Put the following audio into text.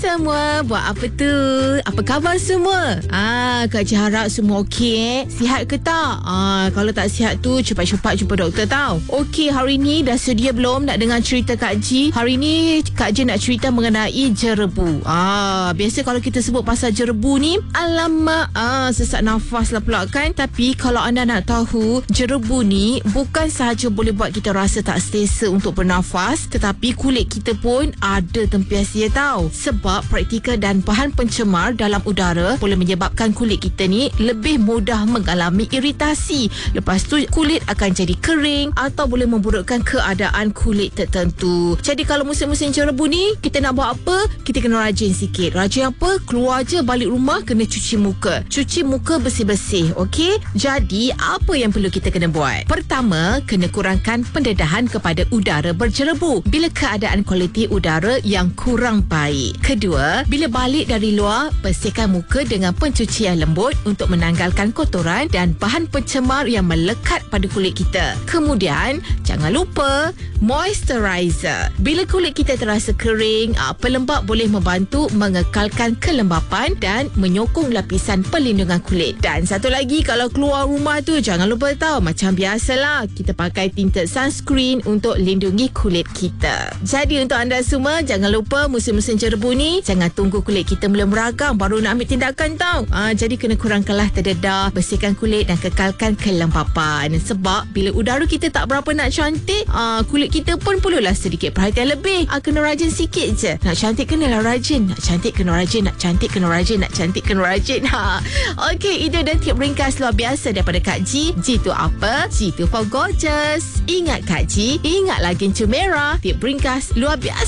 semua, buat apa tu? Apa khabar semua? Kak Ji harap semua okey. Sihat ke tak? Kalau tak sihat tu cepat-cepat jumpa doktor tau. Okey, hari ni dah sedia belum nak dengar cerita Kak Ji? Hari ni Kak Ji nak cerita mengenai jerebu. Biasa kalau kita sebut pasal jerebu ni, alamak, sesak nafas lah pula kan. Tapi kalau anda nak tahu, jerebu ni bukan sahaja boleh buat kita rasa tak selesa untuk bernafas, tetapi kulit kita pun ada tempias dia tau. Sebab partikul dan bahan pencemar dalam udara boleh menyebabkan kulit kita ni lebih mudah mengalami iritasi. Lepas tu kulit akan jadi kering atau boleh memburukkan keadaan kulit tertentu. Jadi kalau musim-musim jerebu ni, kita nak buat apa? Kita kena rajin sikit. Rajin apa? Keluar je balik rumah kena cuci muka. Cuci muka bersih-bersih, okey? Jadi apa yang perlu kita kena buat? Pertama, kena kurangkan pendedahan kepada udara berjerebu bila keadaan kualiti udara yang kurang baik. Kedua, bila balik dari luar, bersihkan muka dengan pencucian lembut untuk menanggalkan kotoran dan bahan pencemar yang melekat pada kulit kita. Kemudian, jangan lupa moisturizer. Bila kulit kita terasa kering, pelembap boleh membantu mengekalkan kelembapan dan menyokong lapisan perlindungan kulit. Dan satu lagi, kalau keluar rumah tu jangan lupa tahu, macam biasalah kita pakai tinted sunscreen untuk lindungi kulit kita. Jadi untuk anda semua, jangan lupa musim-musim jerebu ni jangan tunggu kulit kita mula meragam baru nak ambil tindakan tau. Jadi kena kurangkanlah terdedah, bersihkan kulit dan kekalkan kelembapan. Sebab bila udara kita tak berapa nak cantik, kulit kita pun perlulah sedikit perhatian lebih. Kena rajin sikit je. Nak cantik kenalah rajin, nak cantik kena rajin, nak cantik kena rajin, nak cantik kena rajin. Okey, ide dan tip ringkas luar biasa daripada Kak Ji. Ji tu apa? Ji tu for gorgeous. Ingat Kak Ji, ingat lagi Cincu Merah. Tip ringkas luar biasa.